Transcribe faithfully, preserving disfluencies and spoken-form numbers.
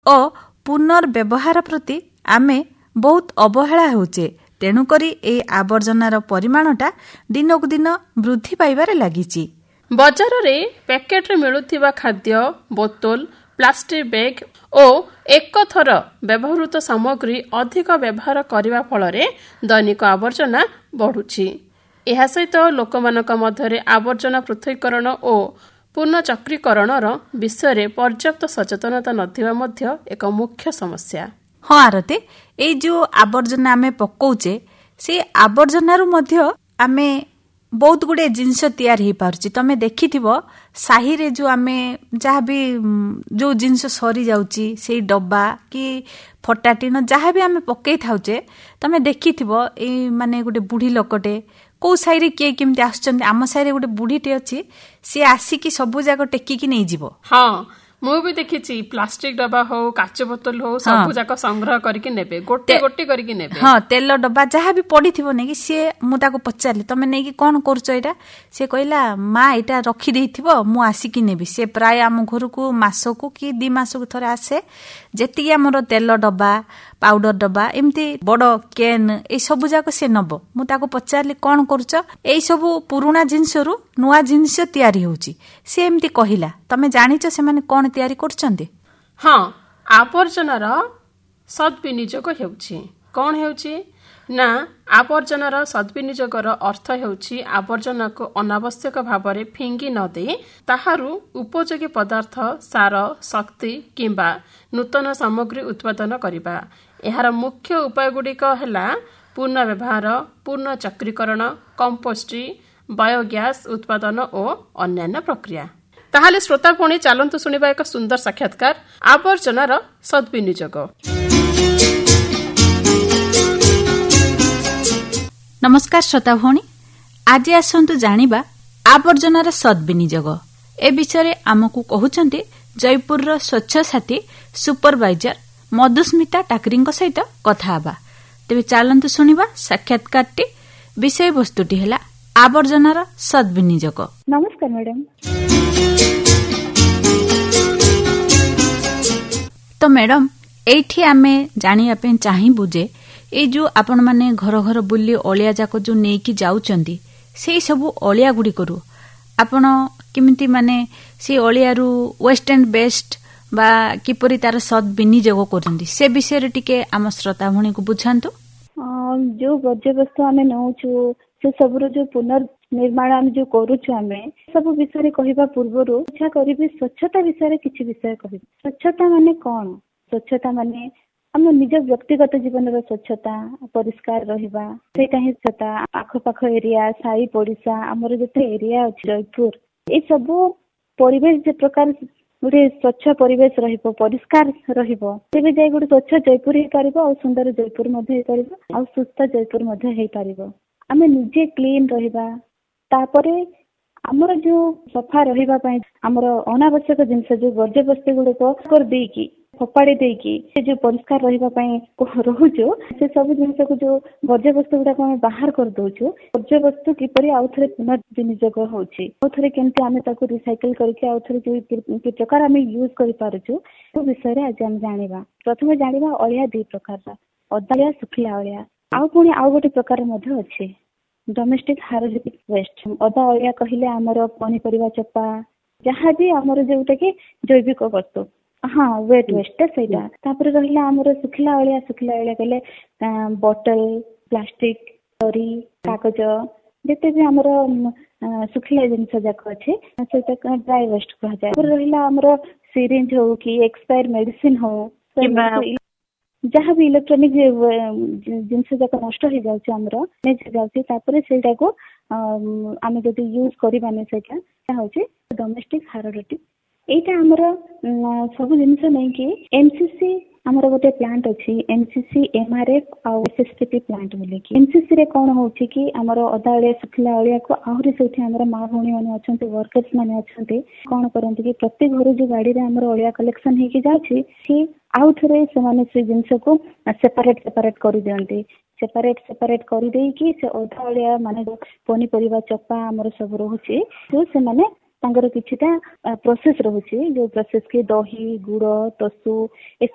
ଓ ପୁନର୍ବ୍ୟବହାର ପ୍ରତି ଆମେ ବହୁତ ଅବହେଳା ହେଉଛେ। ତେଣୁକରି ଏହି ଆବର୍ଜନାର ପରିମାଣଟା ଦିନକୁ ଦିନ ବୃଦ୍ଧି ପାଇବାରେ ଲାଗିଛି। ବଜାରରେ ପ୍ୟାକେଟରେ ମିଳୁଥିବା ଖାଦ୍ୟ, ବୋତଲ, ପ୍ଲାଷ୍ଟିକ ବ୍ୟାଗ୍ ଓ ଏକ ଥର ବ୍ୟବହୃତ ସାମଗ୍ରୀ ଅଧିକ ବ୍ୟବହାର କରିବା ଫଳରେ ଦୈନିକ ଆବର୍ଜନା ବଢ଼ୁଛି। ଏହା ସହିତ ଲୋକମାନଙ୍କ ମଧ୍ୟରେ ଆବର୍ଜନା ପୃଥକୀକରଣ ଓ ପୁନଃଚକ୍ରୀକରଣର ବିଷୟରେ ପର୍ଯ୍ୟାପ୍ତ ସଚେତନତା ନଥିବା ମଧ୍ୟ ଏକ ମୁଖ୍ୟ ସମସ୍ୟା। ହଁ ଆରତି, ଏଇ ଯେଉଁ ଆବର୍ଜନା ଆମେ ପକାଉଛେ ସେ ଆବର୍ଜନାରୁ ମଧ୍ୟ ଆମେ ବହୁତ ଗୁଡ଼ିଏ ଜିନିଷ ତିଆରି ହେଇପାରୁଛି। ତମେ ଦେଖିଥିବ ସାହିରେ ଯେଉଁ ଆମେ ଯାହା ବି ଯେଉଁ ଜିନିଷ ସରିଯାଉଛି ସେଇ ଡବା କି ଫଟା ଟିଣ ଯାହା ବି ଆମେ ପକେଇ ଥାଉଛେ, ତମେ ଦେଖିଥିବ ଏଇ ମାନେ ଗୋଟେ ବୁଢ଼ୀ ଲୋକଟେ କୋଉ ସାହିରେ କିଏ କେମିତି ଆସୁଛନ୍ତି, ଆମ ସାହିରେ ଗୋଟେ ବୁଢ଼ୀଟେ ଅଛି, ସିଏ ଆସିକି ସବୁ ଯାକ ଟେକିକି ନେଇଯିବ। ହଁ, ମୁଁ ବି ଦେଖିଛି ପ୍ଲାଷ୍ଟିକ ଡବା ହଉ କାଚ ବୋତଲ ହଉ ସବୁ ଯାକ ସଂଗ୍ରହ କରିକି ନେବେ, ଗୋଟେ ଗୋଟେ କରିକି ନେବେ। ହଁ, ତେଲ ଡବା ଯାହା ବି ପଡିଥିବ ନେଇକି ସିଏ, ମୁଁ ତାକୁ ପଚାରିଲି ତମେ ନେଇକି କଣ କରୁଛ ଏଇଟା? ସେ କହିଲା ମା ଏଇଟା ରଖିଦେଇଥିବ ମୁଁ ଆସିକି ନେବି। ସେ ପ୍ରାୟ ଆମ ଘରକୁ ମାସକୁ କି ଦି ମାସକୁ ଥରେ ଆସେ। ଯେତିକି ଆମର ତେଲ ଡବା, ପାଉଡର ଡବା, ଏମିତି ବଡ କେନ୍ ଏଇ ସବୁ ଯାକ ସେ ନବ। ମୁଁ ତାକୁ ପଚାରିଲି କଣ କରୁଛ? ଏଇ ସବୁ ପୁରୁଣା ଜିନିଷରୁ ନୂଆ ଜିନିଷ ତିଆରି ହଉଛି। ସେ ଏମିତି କହିଲା। ତମେ ଜାଣିଛ ସେମାନେ କଣ ତିଆରି କରୁଛନ୍ତି? ହଁ, ଆବର୍ଜନାର ସଦ୍ବିନିଯୋଗ ହେଉଛି। କଣ ହେଉଛି ନା, ଆବର୍ଜନାର ସଦ୍ବିନିଯୋଗର ଅର୍ଥ ହେଉଛି ଆବର୍ଜନାକୁ ଅନାବଶ୍ୟକ ଭାବରେ ଫିଙ୍ଗି ନ ଦେଇ ତାହାରୁ ଉପଯୋଗୀ ପଦାର୍ଥ, ସାର, ଶକ୍ତି କିମ୍ବା ନୂତନ ସାମଗ୍ରୀ ଉତ୍ପାଦନ କରିବା। ଏହାର ମୁଖ୍ୟ ଉପାୟଗୁଡ଼ିକ ହେଲା ପୁନଃବ୍ୟବହାର, ପୁନଃଚକ୍ରୀକରଣ, କମ୍ପୋଷ୍ଟି, ବାୟୋଗ୍ୟାସ୍ ଉତ୍ପାଦନ ଓ ଅନ୍ୟାନ୍ୟ ପ୍ରକ୍ରିୟା। ତାହେଲେ ଶ୍ରୋତା ଭଉଣୀ, ଚାଲନ୍ତୁ ଶୁଣିବା ଏକ ସୁନ୍ଦର ସାକ୍ଷାତକାର ଆବର୍ଜନାର ସଦ୍ବିନିଯୋଗ। ନମସ୍କାର ଶ୍ରୋତା ଭଉଣୀ, ଆଜି ଆସନ୍ତୁ ଜାଣିବା ଆବର୍ଜନାର ସଦ୍ବିନିଯୋଗ। ଏ ବିଷୟରେ ଆମକୁ କହୁଛନ୍ତି ଜୟପୁରର ସ୍ୱଚ୍ଛ ସାଥୀ ସୁପରଭାଇଜର ମଧୁସ୍ମିତା ଟାକରିଙ୍କ ସହିତ କଥା ହେବା। ତେବେ ଚାଲନ୍ତୁ ଶୁଣିବା ସାକ୍ଷାତକାରଟି। ବିଷୟବସ୍ତୁଟି ହେଲା ଆବର୍ଜନାର ସଦ୍ବିନିଯୋଗ। ନମସ୍କାର ମ୍ୟାଡାମ। ତ ମ୍ୟାଡାମ, ଏଇଠି ଆମେ ଜାଣିବା ପାଇଁ ଚାହିଁବୁ ଯେ ଏଇ ଯୋଉ ଆପଣ ମାନେ ଘର ଘର ବୁଲି ଅଳିଆ ଯାକ ଯୋଉ ନେଇକି ଯାଉଛନ୍ତି, ସେଇ ସବୁ ଅଳିଆ ଗୁଡିକରୁ ଆପଣ କେମିତି ମାନେ ସେଇ ଅଳିଆରୁ ୱେଷ୍ଟ ଆଣ୍ଡ ବେଷ୍ଟ ବା କିପରି ତାର ସଦ୍ବିନିଯୋଗ କରୁଛନ୍ତି, ସେ ବିଷୟରେ ଟିକେ ଆମ ଶ୍ରୋତା ଭଉଣୀକୁ ବୁଝାନ୍ତୁ। ଯୋଉ ବର୍ଜ୍ୟବସ୍ତୁ ଆମେ ନେଉଛୁ ସେ ସବୁର ଯୋଉ ପୁନର୍ନିର୍ମାଣ ଆମେ ଯୋଉ କରୁଛୁ, ଆମେ ସବୁ ବିଷୟରେ କହିବା ପୂର୍ବରୁ ଇଚ୍ଛା କରିବି ସ୍ୱଚ୍ଛତା ବିଷୟରେ କିଛି ବିଷୟ କହିବି। ସ୍ୱଚ୍ଛତା ମାନେ କଣ? ସ୍ୱଚ୍ଛତା ମାନେ ଆମ ନିଜ ବ୍ୟକ୍ତିଗତ ଜୀବନର ସ୍ୱଚ୍ଛତା, ପରିଷ୍କାର ରହିବା, ସେଇଟା ହିଁ ସ୍ୱଚ୍ଛତା। ଆଖପାଖ ଏରିଆ, ସାହି ପଡିଶା, ଆମର ଯେତେ ଏରିଆ ଅଛି ଜୟପୁର, ଏଇ ସବୁ ପରିବେଶ ଯେ ପ୍ରକାର ଗୋଟେ ସ୍ୱଚ୍ଛ ପରିବେଶ ରହିବ, ପରିଷ୍କାର ରହିବ, ତେବେ ଯାଇ ଗୋଟେ ସ୍ୱଚ୍ଛ ଜୟପୁର ହେଇପାରିବ, ଆଉ ସୁନ୍ଦର ଜୟପୁର ମଧ୍ୟ ହେଇପାରିବ, ଆଉ ସୁସ୍ଥ ଜୟପୁର ମଧ୍ୟ ହେଇପାରିବ। ଆମେ ନିଜେ କ୍ଲିନ ରହିବା। ତାପରେ ଆମର ଯୋଉ ସଫା ରହିବା ପାଇଁ ଆମର ଅନାବଶ୍ୟକ ଜିନିଷ ଯୋଉ ବର୍ଜ୍ୟବସ୍ତୁ ଗୁଡିକ କରିଦେଇକି ଫୋପାଡ଼ି ଦେଇକି ସେ ଯୋଉ ପରିଷ୍କାର ରହିବା ପାଇଁ ରହୁଛୁ, ସେ ସବୁ ଜିନିଷକୁ ଯୋଉ ବର୍ଜ୍ୟବସ୍ତୁ ଗୁଡାକ ଆମେ ବାହାର କରିଦଉଛୁ, ବର୍ଜ୍ୟବସ୍ତୁ କିପରି ଆଉ ଥରେ ପୁନର୍ବିନିଯୋଗ ହଉଛି, ଆଉ ଥରେ କେମିତି ଆମେ ତାକୁ ରିସାଇକେଲ କରିକି ଆଉ ଥରେ ଯୋଉ କି ପ୍ରକାର ଆମେ ୟୁଜ କରିପାରୁଛୁ, ସେ ବିଷୟରେ ଆଜି ଆମେ ଜାଣିବା। ପ୍ରଥମେ ଜାଣିବା ଅଳିଆ ଦି ପ୍ରକାରର, ଅଦାଳିଆ, ଶୁଖିଲା ଅଳିଆ। ଆଉ ପୁଣି ଆଉ ଗୋଟେ ପ୍ରକାର ମଧ୍ୟ ଅଛି, ଡୋମେଷ୍ଟିକ ହାଇଡ୍ରୋଜେନିକ ୱେଷ୍ଟ। ଅଦା ଅଳିଆ କହିଲେ ଆମର ପନିପରିବା ଚୋପା, ଯାହାବି ଆମର ଯୋଉଟା କି ଜୈବିକ ବସ୍ତୁ, ହଁ ୱେଟ୍ ୱେଷ୍ଟ ସେଇଟା। ତାପରେ ରହିଲା ଆମର ଶୁଖିଲା ଅଳିଆ। ଶୁଖିଲା ଅଳିଆ କହିଲେ ବୋଟଲ, ପ୍ଲାଷ୍ଟିକ, ଜରି, କାଗଜ, ଯେତେ ବି ଆମର ଶୁଖିଲା ଜିନିଷ ଯାକ ଅଛି ସେଇଟା ଡ୍ରାଇ ୱେଷ୍ଟ କୁହାଯାଏ। ତାପରେ ରହିଲା ଆମର ସିରିଞ୍ଜ ହଉ କି ଏକ୍ସପାୟର ମେଡିସିନ ହଉ, ଯାହା ବି ଇଲେକ୍ଟ୍ରୋନିକ ଜିନିଷ ଯାକ ନଷ୍ଟ ହେଇଯାଉଛି, ଆମର ହେଇଯାଉଛି, ତାପରେ ସେଇଟାକୁ ଆମେ ଯଦି ୟୁଜ କରିବାନି, ସେଇଟା ହଉଛି ଡୋମେଷ୍ଟିକ ହାଇଡ୍ରୋଜେନିକ। ଏଇଟା ଆମର ସବୁ ଜିନିଷ ନେଇକି ଏମସିସି ଆମର ଗୋଟେ ପ୍ଲାଣ୍ଟ ଅଛି, ଏମସିସି, ଏମଆରଏଫ ଆଉ ଏସଏସଟିପି ପ୍ଲାଣ୍ଟ ବୋଲିକି। ଏମସିସି ରେ କଣ ହଉଛି କି ଆମର ଅଦା ଅଳିଆ, ଶୁଖିଲା ଅଳିଆକୁ ଆହୁରି ସେଇଠି ଆମର ମା ଭଉଣୀ ମାନେ ଅଛନ୍ତି, ୱାର୍କର୍ସ ମାନେ ଅଛନ୍ତି, କଣ କରନ୍ତି କି ପ୍ରତି ଘରୁ ଯୋଉ ଗାଡିରେ ଆମର ଅଳିଆ କଲେକ୍ସନ ହେଇକି ଯାଉଛି, କି ଆଉ ଥରେ ସେମାନେ ସେ ଜିନିଷକୁ ସେପାରେଟ ସେପାରେଟ କରିଦିଅନ୍ତି। ସେପାରେଟ ସେପାରେଟ କରିଦେଇକି ସେ ଅଦା ଅଳିଆ ମାନେ ପନିପରିବା ଚୋପା ଆମର ସବୁ ରହୁଛି, ଯୋଉ ସେମାନେ ତାଙ୍କର କିଛିଟା ପ୍ରୋସେସ ରହୁଛି, ଯୋଉ ପ୍ରୋସେସ କି ଦହି, ଗୁଡ, ତସୁ